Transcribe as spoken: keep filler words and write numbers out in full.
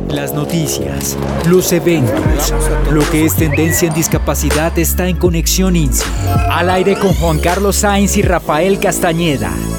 Las noticias, los eventos, lo que es tendencia en discapacidad está en Conexión INSI. Al aire con Juan Carlos Sáenz y Rafael Castañeda.